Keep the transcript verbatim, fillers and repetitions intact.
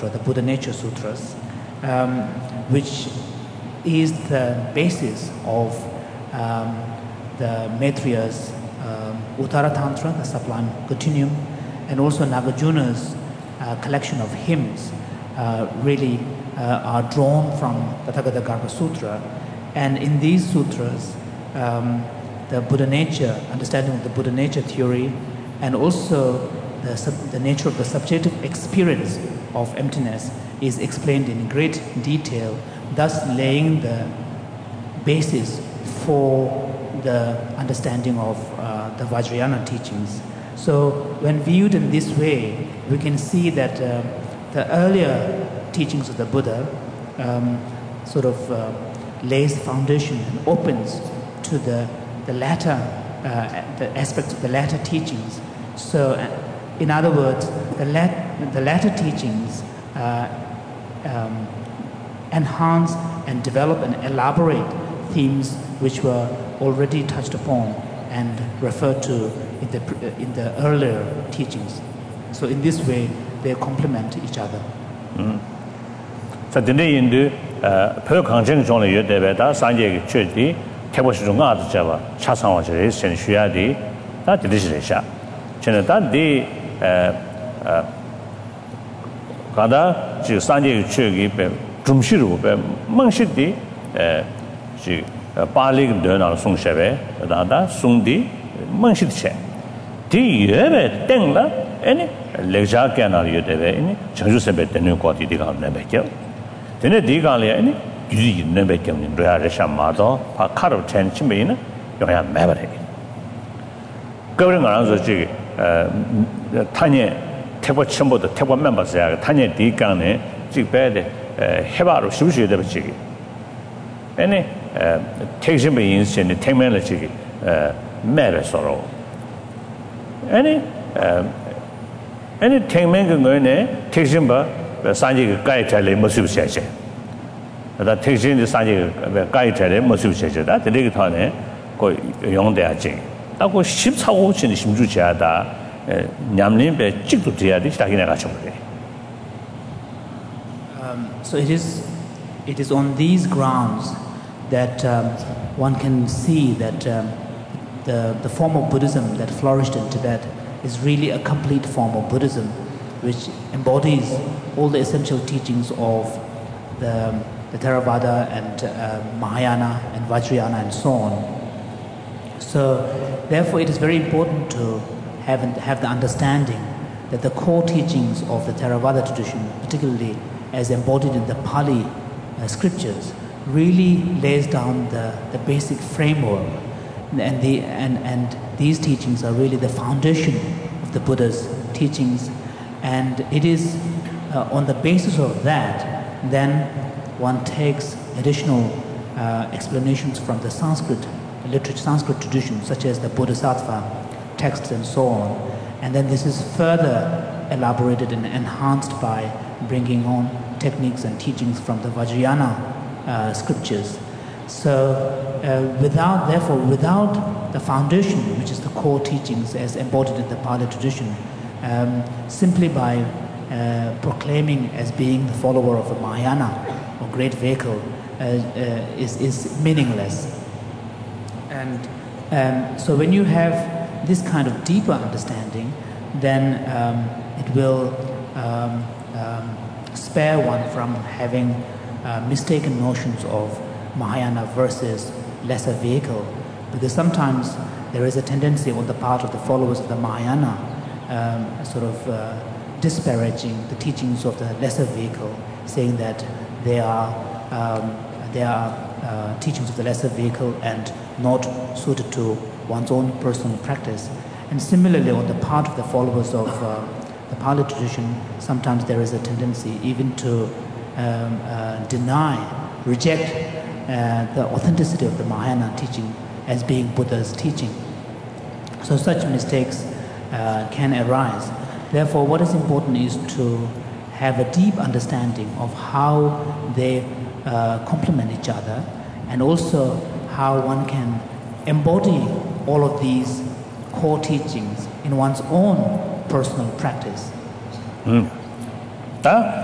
Sutra, the Buddha Nature Sutras, um, which is the basis of um, the Maitriya's um, Uttara Tantra, the Sublime Continuum, and also Nagarjuna's uh, collection of hymns uh, really uh, are drawn from the Tathagata Garbha Sutra. And in these sutras, um, the Buddha nature, understanding of the Buddha nature theory, and also the, sub, the nature of the subjective experience of emptiness is explained in great detail, thus laying the basis for the understanding of uh, the Vajrayana teachings. So when viewed in this way, we can see that uh, the earlier teachings of the Buddha um, sort of uh, lays the foundation and opens to the, the latter uh, the aspects of the latter teachings. So uh, in other words, the, lat the latter teachings uh, um, enhance and develop and elaborate themes which were already touched upon and referred to in the, in the earlier teachings. So in this way, they complement each other. Mm. So today in the per conjunction zone you debe da sanje chue di tebo shi zhong a de jia ba cha sang wa zhe shen xu ya di da de shi sha chen da di呃呃ga da ji sanje chue gi be zhong shi ru be meng shi di呃ji ba li de na song she be da da song di meng shi de che di yue be deng la ani le ja ge na yue debe ni cheng ju se be de nu guo di de ga na be jiao Then the Digalia any you never came in Realisha Mado, a car of ten chimney, you have maverick. Going around the Jig, Tanya Tebo Chimbo, the Tebo members there, Tanya Digane, Jig Bed, Heba of Sushi the Jig. Any takes him in the ten minute Jig, Mary sorrow. Any any ten men going in, takes him by Sanji Guy Tele Mosu Session. That takes in the Sanji Guy Tele Mosu Session, that the Ligatone go young there. That was ships how in the Shimjuchada, Yamlin, Chikutia, this Takinagachum. So it is, it is on these grounds that um, one can see that um, the, the form of Buddhism that flourished in Tibet is really a complete form of Buddhism, which embodies all the essential teachings of the, the Theravada and uh, Mahayana and Vajrayana and so on. So therefore it is very important to have, have the understanding that the core teachings of the Theravada tradition, particularly as embodied in the Pali uh, scriptures, really lays down the, the basic framework, and, the, and, and these teachings are really the foundation of the Buddha's teachings. And it is uh, on the basis of that, then one takes additional uh, explanations from the Sanskrit literature, Sanskrit tradition, such as the Bodhisattva texts and so on. And then this is further elaborated and enhanced by bringing on techniques and teachings from the Vajrayana uh, scriptures. So uh, without, therefore, without the foundation, which is the core teachings as embodied in the Pali tradition, Um, simply by uh, proclaiming as being the follower of a Mahayana or great vehicle uh, uh, is, is meaningless. And um, so when you have this kind of deeper understanding, then um, it will um, um, spare one from having uh, mistaken notions of Mahayana versus lesser vehicle, because sometimes there is a tendency on the part of the followers of the Mahayana Um, sort of uh, disparaging the teachings of the lesser vehicle, saying that they are um, they are uh, teachings of the lesser vehicle and not suited to one's own personal practice. And similarly, on the part of the followers of uh, the Pali tradition, sometimes there is a tendency even to um, uh, deny, reject uh, the authenticity of the Mahayana teaching as being Buddha's teaching. So such mistakes Uh, can arise. Therefore, what is important is to have a deep understanding of how they uh, complement each other, and also how one can embody all of these core teachings in one's own personal practice. Mm. Da